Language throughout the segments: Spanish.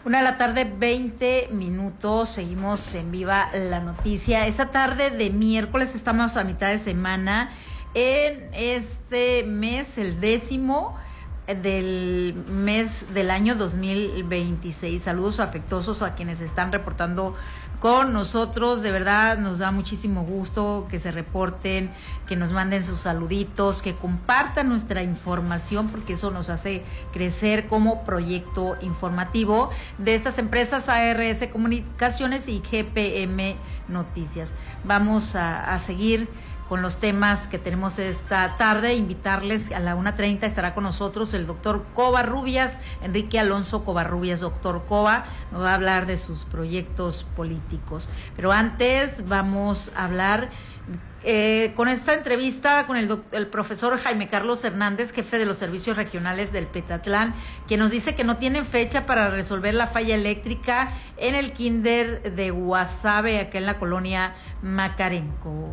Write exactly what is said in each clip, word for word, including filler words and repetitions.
Una de la tarde, veinte minutos, seguimos en Viva la Noticia. Esta tarde de miércoles estamos a mitad de semana en este mes, el décimo del mes del año dos mil veintiséis. Saludos afectuosos a quienes están reportando con nosotros. De verdad nos da muchísimo gusto que se reporten, que nos manden sus saluditos, que compartan nuestra información, porque eso nos hace crecer como proyecto informativo de estas empresas A R S Comunicaciones y G P M Noticias. Vamos a, a seguir con los temas que tenemos esta tarde. Invitarles a la una treinta, estará con nosotros el doctor Covarrubias, Enrique Alonso Covarrubias. Doctor Cova nos va a hablar de sus proyectos políticos. Pero antes vamos a hablar eh, con esta entrevista con el, el profesor Jaime Carlos Hernández, jefe de los servicios regionales del Petatlán, quien nos dice que no tienen fecha para resolver la falla eléctrica en el kinder de Guasave, acá en la colonia Macarenco.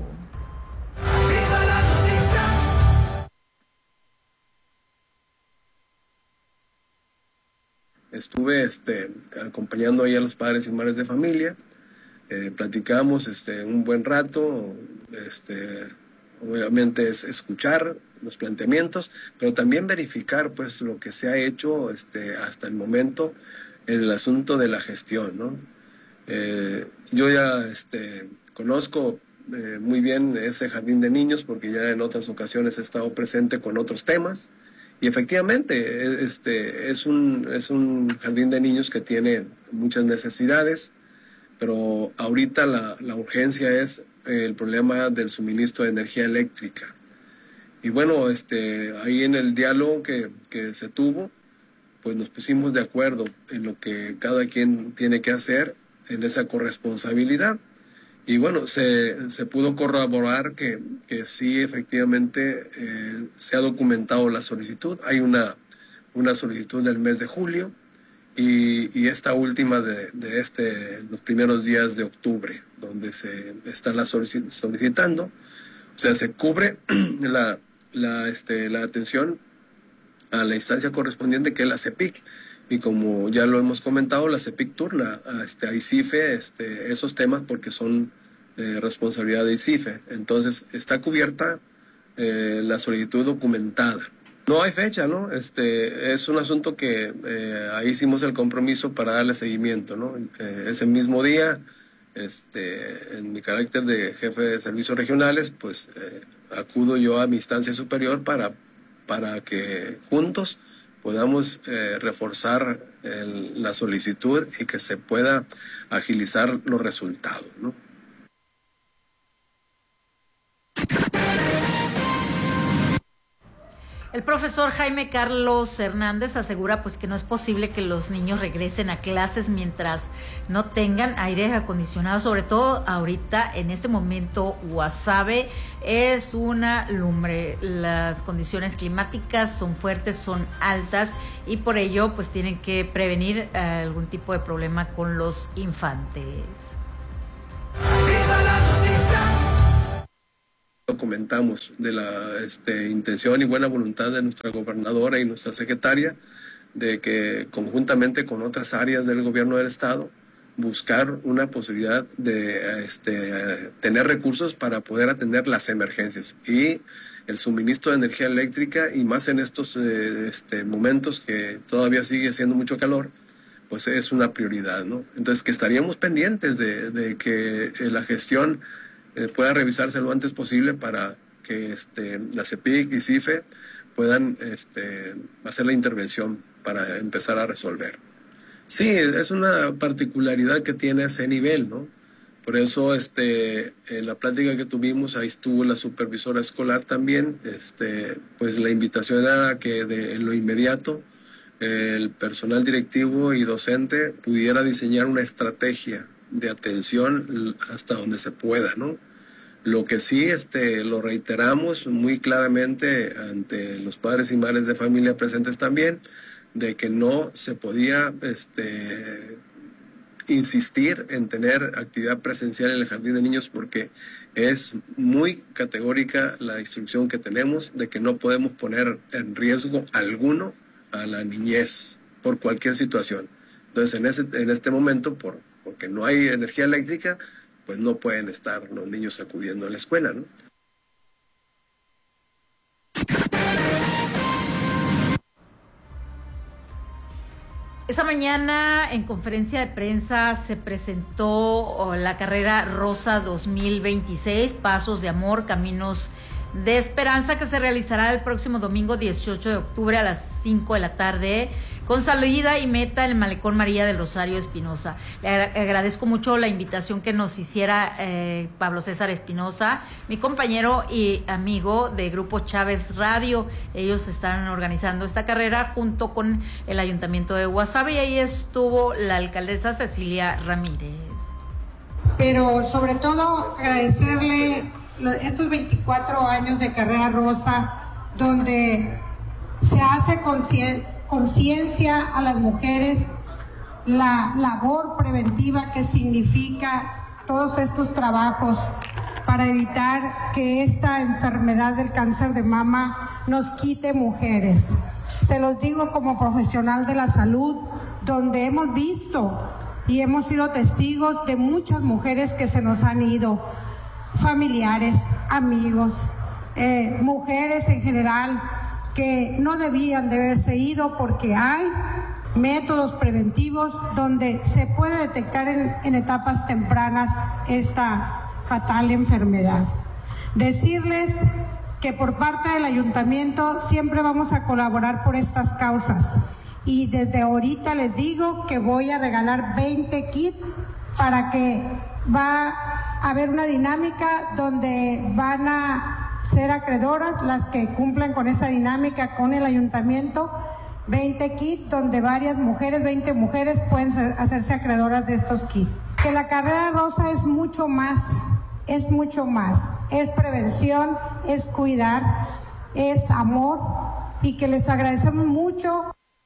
Estuve este, acompañando ahí a los padres y madres de familia, eh, platicamos este, un buen rato, este, obviamente es escuchar los planteamientos, pero también verificar pues lo que se ha hecho este, hasta el momento en el asunto de la gestión, ¿no? Eh, yo ya este, conozco eh, muy bien ese jardín de niños porque ya en otras ocasiones he estado presente con otros temas. Y efectivamente, este, es, un, es un jardín de niños que tiene muchas necesidades, pero ahorita la, la urgencia es el problema del suministro de energía eléctrica. Y bueno, este, ahí en el diálogo que, que se tuvo, pues nos pusimos de acuerdo en lo que cada quien tiene que hacer en esa corresponsabilidad. Y bueno, se, se pudo corroborar que, que sí, efectivamente, eh, se ha documentado la solicitud. Hay una, una solicitud del mes de julio y, y esta última de, de este, los primeros días de octubre, donde se está la solic- solicitando. O sea, se cubre la, la, este, la atención a la instancia correspondiente, que es la CEPIC. Y como ya lo hemos comentado, la CEPIC turna a, este, a ICIFE este, esos temas porque son eh, responsabilidad de ICIFE. Entonces está cubierta eh, la solicitud documentada. No hay fecha, ¿no? Este, es un asunto que eh, ahí hicimos el compromiso para darle seguimiento, ¿no? Eh, ese mismo día, este, en mi carácter de jefe de servicios regionales, pues eh, acudo yo a mi instancia superior para, para que juntos podamos eh, reforzar el, la solicitud y que se pueda agilizar los resultados, ¿no? El profesor Jaime Carlos Hernández asegura pues que no es posible que los niños regresen a clases mientras no tengan aire acondicionado, sobre todo ahorita en este momento Guasave es una lumbre, las condiciones climáticas son fuertes, son altas y por ello pues tienen que prevenir eh, algún tipo de problema con los infantes. ¡Viva la noticia! Comentamos de la este, intención y buena voluntad de nuestra gobernadora y nuestra secretaria de que conjuntamente con otras áreas del gobierno del estado buscar una posibilidad de este, tener recursos para poder atender las emergencias y el suministro de energía eléctrica, y más en estos eh, este, momentos que todavía sigue haciendo mucho calor, pues es una prioridad, ¿no? Entonces que estaríamos pendientes de, de que eh, la gestión Eh, pueda revisarse lo antes posible para que este, la CEPIC y CIFE puedan este, hacer la intervención para empezar a resolver. Sí, es una particularidad que tiene ese nivel, ¿no? Por eso este, en la plática que tuvimos, ahí estuvo la supervisora escolar también, este, pues la invitación era que de, en lo inmediato eh, el personal directivo y docente pudiera diseñar una estrategia de atención hasta donde se pueda, ¿no? Lo que sí este, lo reiteramos muy claramente ante los padres y madres de familia presentes también, de que no se podía este, insistir en tener actividad presencial en el jardín de niños porque es muy categórica la instrucción que tenemos de que no podemos poner en riesgo alguno a la niñez por cualquier situación. Entonces, en, ese, en este momento, por, porque no hay energía eléctrica, pues no pueden estar los niños acudiendo a la escuela, ¿no? Esta mañana en conferencia de prensa se presentó la carrera Rosa dos mil veintiséis, Pasos de Amor, Caminos de Esperanza, que se realizará el próximo domingo dieciocho de octubre a las cinco de la tarde, con salida y meta en el Malecón María del Rosario Espinosa. Le agradezco mucho la invitación que nos hiciera eh, Pablo César Espinosa, mi compañero y amigo de Grupo Chávez Radio. Ellos están organizando esta carrera junto con el Ayuntamiento de Guasave, y ahí estuvo la alcaldesa Cecilia Ramírez. Pero sobre todo agradecerle estos veinticuatro años de Carrera Rosa, donde se hace conciencia a las mujeres, la labor preventiva que significa todos estos trabajos para evitar que esta enfermedad del cáncer de mama nos quite mujeres. Se los digo como profesional de la salud, donde hemos visto y hemos sido testigos de muchas mujeres que se nos han ido, familiares, amigos, eh, mujeres en general que no debían de haberse ido, porque hay métodos preventivos donde se puede detectar en, en etapas tempranas esta fatal enfermedad. Decirles que por parte del ayuntamiento siempre vamos a colaborar por estas causas, y desde ahorita les digo que voy a regalar veinte kits para que va a haber una dinámica donde van a ser acreedoras las que cumplan con esa dinámica con el ayuntamiento. veinte kits donde varias mujeres, veinte mujeres pueden ser, hacerse acreedoras de estos kits. Que la Carrera Rosa es mucho más, es mucho más. Es prevención, es cuidar, es amor, y que les agradecemos mucho.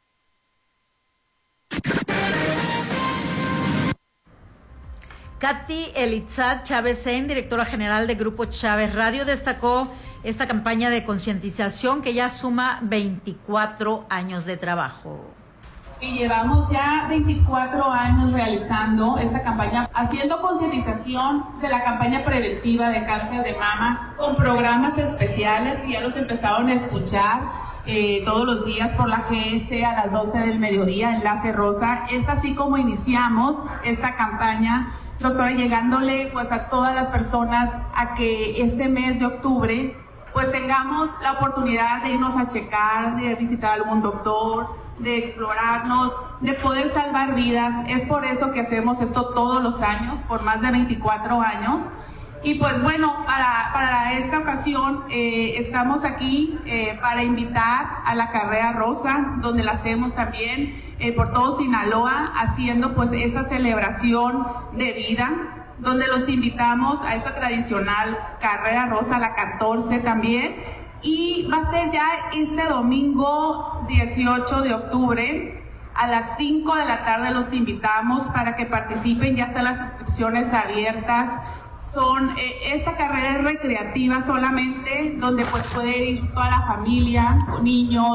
Katy Elitzat Chávez, directora general de Grupo Chávez Radio, destacó esta campaña de concientización que ya suma veinticuatro años de trabajo. Y llevamos ya veinticuatro años realizando esta campaña, haciendo concientización de la campaña preventiva de cáncer de mama, con programas especiales que ya los empezaron a escuchar eh, todos los días por la G S a las doce del mediodía, Enlace Rosa. Es así como iniciamos esta campaña, doctora, llegándole pues a todas las personas a que este mes de octubre pues tengamos la oportunidad de irnos a checar, de visitar a algún doctor, de explorarnos, de poder salvar vidas. Es por eso que hacemos esto todos los años, por más de veinticuatro años. Y pues bueno, para, para esta ocasión eh, estamos aquí eh, para invitar a la Carrera Rosa, donde la hacemos también eh, por todo Sinaloa, haciendo pues esta celebración de vida, donde los invitamos a esta tradicional Carrera Rosa, la catorce también, y va a ser ya este domingo dieciocho de octubre a las cinco de la tarde. Los invitamos para que participen, ya están las inscripciones abiertas. Son, eh, esta carrera es recreativa solamente, donde pues puede ir toda la familia, niños,